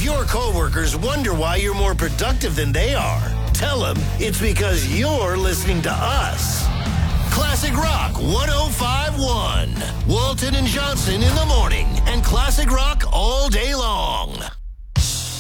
your coworkers wonder why you're more productive than they are, tell them it's because you're listening to us. Classic Rock 105.1. Walton and Johnson in the morning and Classic Rock all day long.